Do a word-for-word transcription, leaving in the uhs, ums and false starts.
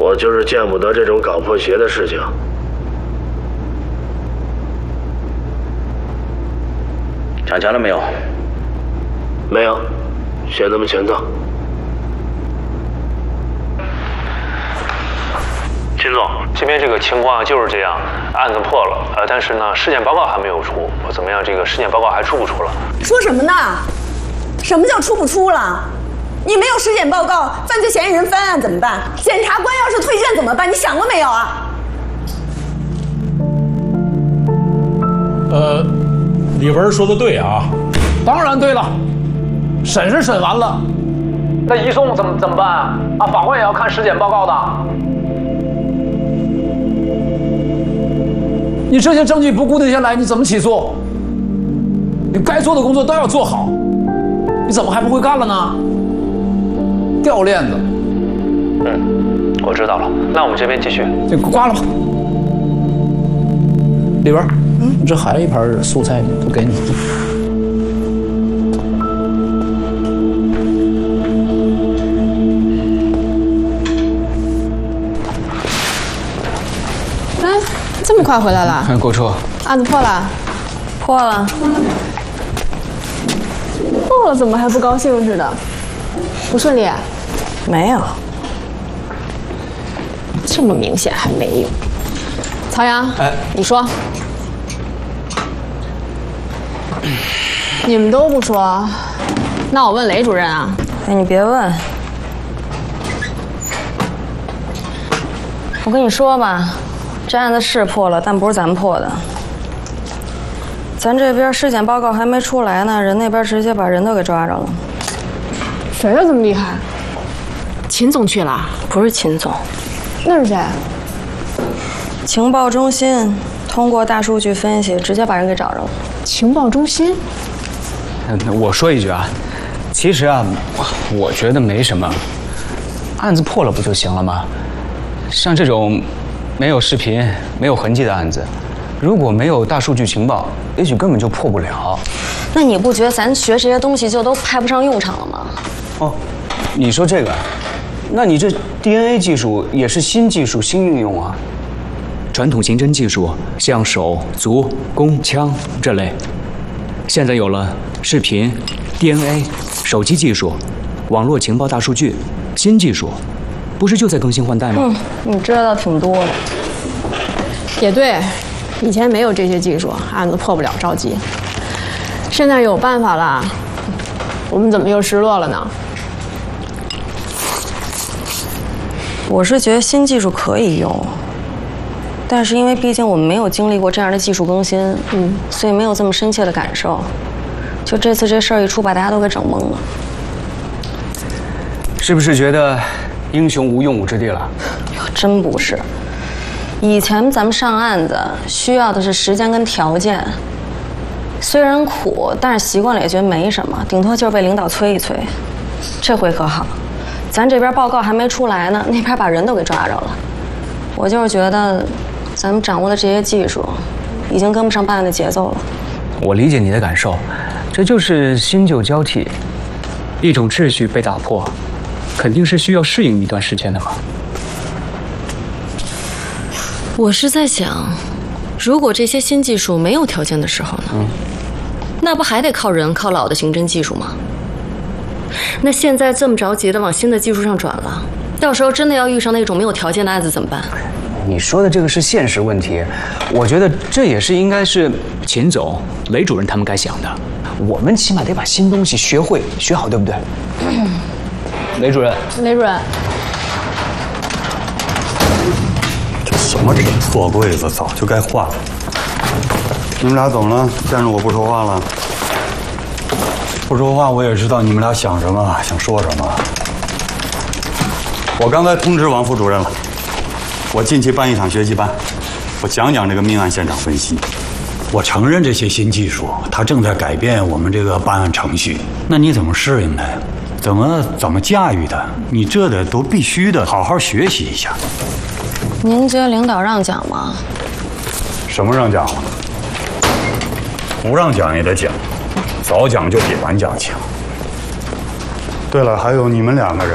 我就是见不得这种搞破鞋的事情。 抢钱了没有？ 没有，选他们前头。 秦总，这边这个情况就是这样，案子破了，呃，但是呢，尸检报告还没有出，怎么样？这个尸检报告还出不出了？ 说什么呢？什么叫出不出了？你没有尸检报告，犯罪嫌疑人翻案怎么办？检察官要是退卷怎么办？你想过没有啊？ 呃，李文说的对啊，当然对了，审是审完了，那移送怎么怎么办啊？啊，法官也要看尸检报告的。你这些证据不固定下来，你怎么起诉？你该做的工作都要做好，你怎么还不会干了呢？掉链子。 嗯，我知道了。那我们这边继续。 这挂了吧。里边，嗯，这还有一盘素菜，都给你。 哎，这么快回来了？ 看购车。 案子破了？ 破了。 破了怎么还不高兴似的？不顺利？ 没有。 这么明显还没有。曹阳，哎，你说。你们都不说，那我问雷主任啊。 哎，你别问。我跟你说吧，这案子是破了，但不是咱们破的。咱这边尸检报告还没出来呢，人那边直接把人都给抓着了。 谁呀这么厉害？秦总去了？ 不是秦总。 那是谁？ 情报中心通过大数据分析，直接把人给找着了。 情报中心？ 嗯，我说一句啊，其实啊，我觉得没什么，案子破了不就行了吗？像这种没有视频、没有痕迹的案子，如果没有大数据情报，也许根本就破不了。 那你不觉得咱学这些东西就都派不上用场了吗？ 哦，你说这个，那你这 D N A 技术也是新技术、新应用啊。传统刑侦技术像手、足、弓、枪这类，现在有了视频、D N A、手机技术、网络情报大数据，新技术，不是就在更新换代吗？ 嗯，你知道挺多的。 也对，以前没有这些技术，案子破不了着急。现在有办法了，我们怎么又失落了呢？ 我是觉得新技术可以用，但是因为毕竟我们没有经历过这样的技术更新，嗯，所以没有这么深切的感受。就这次这事儿一出，把大家都给整懵了。 是不是觉得英雄无用武之地了？ 真不是。以前咱们上案子需要的是时间跟条件，虽然苦，但是习惯了也觉得没什么，顶多就是被领导催一催。这回可好，咱这边报告还没出来呢，那边把人都给抓着了。我就是觉得，咱们掌握的这些技术，已经跟不上办案的节奏了。 我理解你的感受，这就是新旧交替，一种秩序被打破，肯定是需要适应一段时间的嘛。 我是在想，如果这些新技术没有条件的时候呢？嗯，那不还得靠人、靠老的刑侦技术吗？那现在这么着急的往新的技术上转了，到时候真的要遇上那种没有条件的案子怎么办？ 你说的这个是现实问题，我觉得这也是应该是秦总、雷主任他们该想的。我们起码得把新东西学会、学好，对不对？嗯、雷主任， 雷主任。 什么这破柜子早就该换了。你们俩怎么了？见着我不说话了？不说话我也知道你们俩想什么，想说什么。我刚才通知王副主任了，我近期办一场学习班，我讲讲这个命案现场分析。我承认这些新技术它正在改变我们这个办案程序，那你怎么适应它呀？怎么怎么驾驭它？你这得都必须的好好学习一下。 您觉得领导让讲吗？ 什么让讲了？不让讲也得讲，早讲就比晚讲强。对了，还有你们两个人，